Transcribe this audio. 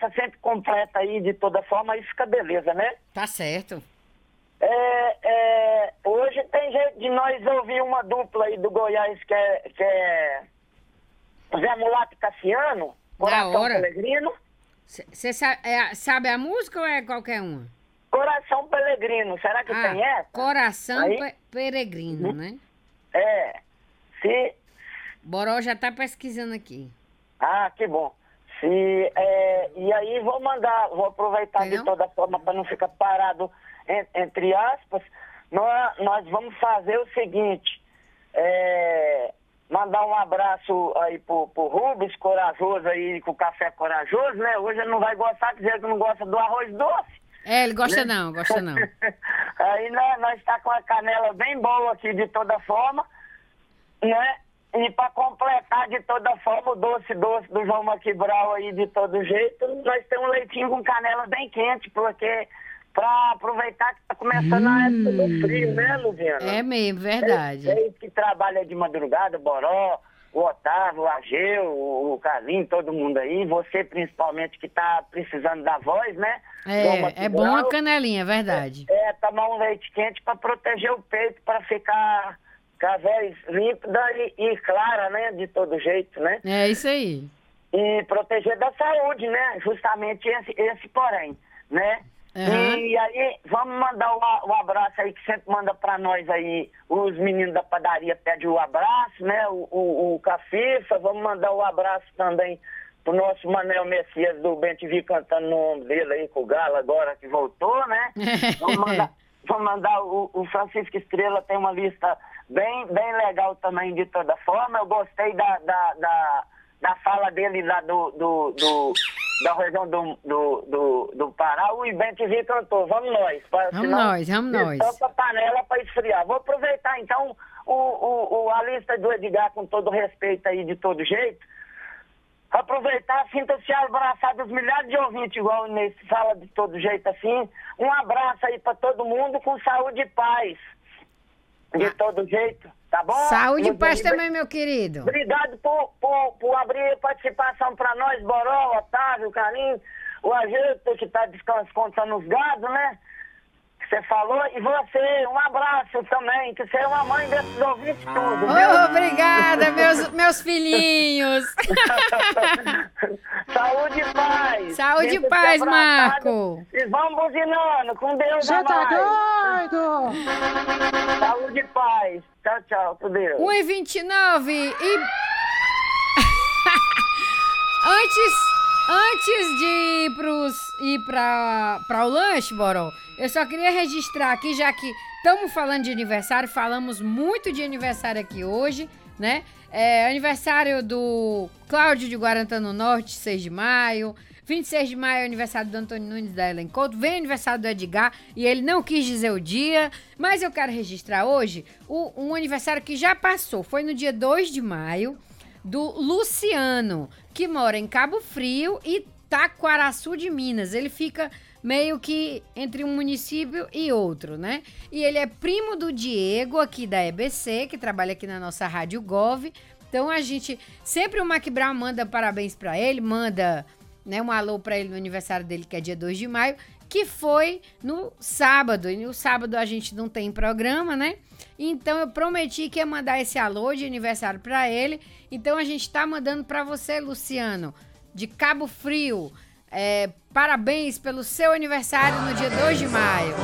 lista sempre completa aí, de toda forma, aí fica beleza, né? Tá certo. Hoje tem jeito de nós ouvir uma dupla aí do Goiás que é Zé Mulato e Cassiano, Coração hora. Pelegrino. Você sabe a música ou é qualquer uma? Coração Pelegrino, será que tem essa? Coração Peregrino, né? Se... Boró já tá pesquisando aqui. Ah, que bom. E aí vou aproveitar de toda forma para não ficar parado, entre aspas. Nós vamos fazer o seguinte, mandar um abraço aí pro Rubens, corajoso aí, com o café corajoso, né? Hoje ele não vai gostar, dizer que não gosta do arroz doce. Ele gosta não, gosta não. Aí nós tá com a canela bem boa aqui de toda forma, né? E para completar de toda forma o doce do João Maquibral aí de todo jeito, nós temos um leitinho com canela bem quente, porque para aproveitar que tá começando a época do frio, né, Luciana? É mesmo, verdade. É isso que trabalha de madrugada, o Boró, o Otávio, o Ageu, o Carlinho, todo mundo aí, você principalmente que tá precisando da voz, né? É bom a canelinha, é verdade. Tomar um leite quente para proteger o peito, para ficar com a voz límpida e clara, né? De todo jeito, né? É isso aí. E proteger da saúde, né? Justamente esse porém, né? Uhum. E aí, vamos mandar o abraço aí, que sempre manda pra nós aí, os meninos da padaria pedem o abraço, né? O Cafifa, vamos mandar o abraço também pro nosso Manel Messias do Bem-TV cantando no ombro dele aí, com o Galo agora que voltou, né? Vamos mandar o Francisco Estrela, tem uma lista bem legal também de toda forma. Eu gostei da fala dele lá da região do Pará. O Bem-TV cantou, vamos nós. Vamos nós. Toca a panela para esfriar. Vou aproveitar então a lista do Edgar com todo respeito aí, de todo jeito. Aproveitar, sinta-se abraçado dos milhares de ouvintes, igual nesse fala de todo jeito assim. Um abraço aí para todo mundo com saúde e paz. De todo jeito, tá bom? Saúde e paz também, meu querido. Obrigado por abrir participação para nós, Boró, Otávio, Carlinhos, o Agilto que está descontando os gados, né? Que você falou. E você, um abraço também, que você é uma mãe desses ouvintes tudo. Obrigada, meus filhinhos. Saúde e paz. Saúde e paz, Marco. E vamos buzinando, com Deus. Você tá doido? Saúde e paz. Tchau, tchau, com Deus. 1h29 e... Antes de ir para o lanche, Boró, eu só queria registrar aqui, já que estamos falando de aniversário, falamos muito de aniversário aqui hoje, né? Aniversário do Cláudio de Guarantã do Norte, 6 de maio. 26 de maio é aniversário do Antônio Nunes da Ellen Couto. Vem aniversário do Edgar e ele não quis dizer o dia, mas eu quero registrar hoje um aniversário que já passou. Foi no dia 2 de maio, do Luciano, que mora em Cabo Frio e Taquaraçu de Minas. Ele fica meio que entre um município e outro, né? E ele é primo do Diego, aqui da EBC, que trabalha aqui na nossa Rádio Gov. Então a gente, sempre o Maquibral manda parabéns pra ele, manda, né, um alô pra ele no aniversário dele, que é dia 2 de maio, que foi no sábado. E no sábado a gente não tem programa, né? Então eu prometi que ia mandar esse alô de aniversário pra ele. Então a gente tá mandando pra você, Luciano, de Cabo Frio. Parabéns pelo seu aniversário no dia 2 de maio.